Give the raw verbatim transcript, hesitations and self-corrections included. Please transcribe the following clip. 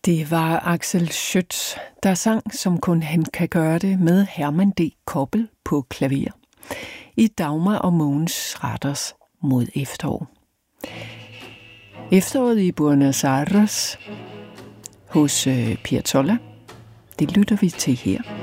Det var Axel Schütz, der sang, som kun han kan gøre det, med Herman D. Koppel på klaver i Dagmar og Mogens Rathers Mod efterår. Efteråret i Buenos Aires hos Piazzolla, det lytter vi til her.